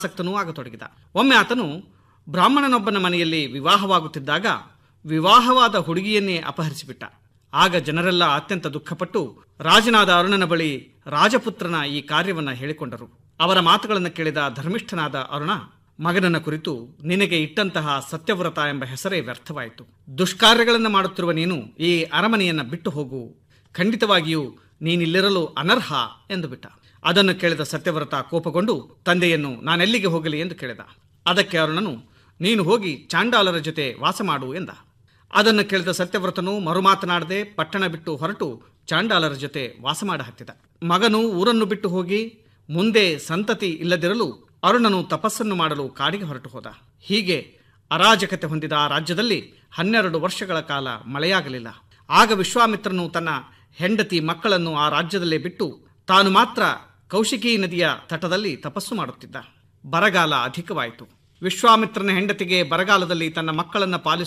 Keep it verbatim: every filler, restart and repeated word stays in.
ಆಸಕ್ತನೂ ಆಗತೊಡಗಿದ. ಒಮ್ಮೆ ಆತನು ಬ್ರಾಹ್ಮಣನೊಬ್ಬನ ಮನೆಯಲ್ಲಿ ವಿವಾಹವಾಗುತ್ತಿದ್ದಾಗ ವಿವಾಹವಾದ ಹುಡುಗಿಯನ್ನೇ ಅಪಹರಿಸಿಬಿಟ್ಟ. ಆಗ ಜನರೆಲ್ಲ ಅತ್ಯಂತ ದುಃಖಪಟ್ಟು ರಾಜನಾದ ಅರುಣನ ಬಳಿ ರಾಜಪುತ್ರನ ಈ ಕಾರ್ಯವನ್ನು ಹೇಳಿಕೊಂಡರು. ಅವರ ಮಾತುಗಳನ್ನು ಕೇಳಿದ ಧರ್ಮಿಷ್ಠನಾದ ಅರುಣ, ಮಗನನ್ನ ಕುರಿತು ನಿನಗೆ ಇಟ್ಟಂತಹ ಸತ್ಯವ್ರತ ಎಂಬ ಹೆಸರೇ ವ್ಯರ್ಥವಾಯಿತು. ದುಷ್ಕಾರ್ಯಗಳನ್ನು ಮಾಡುತ್ತಿರುವ ನೀನು ಈ ಅರಮನೆಯನ್ನು ಬಿಟ್ಟು ಹೋಗು, ಖಂಡಿತವಾಗಿಯೂ ನೀನಿಲ್ಲಿರಲು ಅನರ್ಹ ಎಂದು ಬಿಟ್ಟ. ಅದನ್ನು ಕೇಳಿದ ಸತ್ಯವ್ರತ ಕೋಪಗೊಂಡು ತಂದೆಯನ್ನು ನಾನೆಲ್ಲಿಗೆ ಹೋಗಲಿ ಎಂದು ಕೇಳಿದ. ಅದಕ್ಕೆ ಅರುಣನು, ನೀನು ಹೋಗಿ ಚಾಂಡಾಲರ ಜೊತೆ ವಾಸ ಮಾಡು ಎಂದ. ಅದನ್ನು ಕೇಳಿದ ಸತ್ಯವ್ರತನು ಮರುಮಾತನಾಡದೆ ಪಟ್ಟಣ ಬಿಟ್ಟು ಹೊರಟು ಚಾಂಡಾಲರ ಜೊತೆ ವಾಸ ಮಾಡ ಹತ್ತಿದ. ಮಗನು ಊರನ್ನು ಬಿಟ್ಟು ಹೋಗಿ ಮುಂದೆ ಸಂತತಿ ಇಲ್ಲದಿರಲು ಅರುಣನು ತಪಸ್ಸನ್ನು ಮಾಡಲು ಕಾಡಿಗೆ ಹೊರಟು ಹೋದ. ಹೀಗೆ ಅರಾಜಕತೆ ಹೊಂದಿದ ಆ ರಾಜ್ಯದಲ್ಲಿ ಹನ್ನೆರಡು ವರ್ಷಗಳ ಕಾಲ ಮಳೆಯಾಗಲಿಲ್ಲ. ಆಗ ವಿಶ್ವಾಮಿತ್ರನು ತನ್ನ ಹೆಂಡತಿ ಮಕ್ಕಳನ್ನು ಆ ರಾಜ್ಯದಲ್ಲೇ ಬಿಟ್ಟು ತಾನು ಮಾತ್ರ ಕೌಶಿಕಿ ನದಿಯ ತಟದಲ್ಲಿ ತಪಸ್ಸು ಮಾಡುತ್ತಿದ್ದ. ಬರಗಾಲ ಅಧಿಕವಾಯಿತು. ವಿಶ್ವಾಮಿತ್ರನ ಹೆಂಡತಿಗೆ ಬರಗಾಲದಲ್ಲಿ ತನ್ನ ಮಕ್ಕಳನ್ನು ಪಾಲಿಸುವ